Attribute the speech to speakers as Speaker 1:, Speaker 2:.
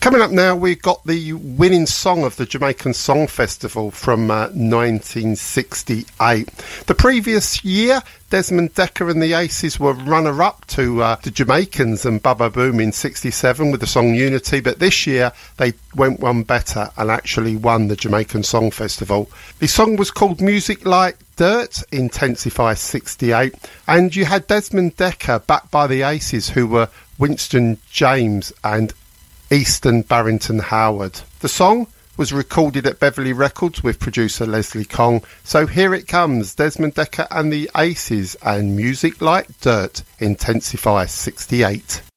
Speaker 1: Coming up now, we've got the winning song of the Jamaican Song Festival from 1968. The previous year, Desmond Dekker and the Aces were runner-up to the Jamaicans and Bubba Boom in 67 with the song Unity, but this year they went one better and actually won the Jamaican Song Festival. The song was called Music Like Dirt, Intensify 68, and you had Desmond Dekker backed by the Aces, who were Winston James and Easton Barrington Howard. The song was recorded at Beverly Records with producer Leslie Kong. So here it comes, Desmond Dekker and the Aces and Music Like Dirt, Intensify 68.